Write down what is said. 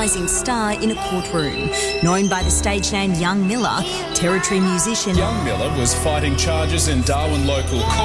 rising star in a courtroom. Known by the stage name Young Miller, Territory musician Young Miller was fighting charges in Darwin local court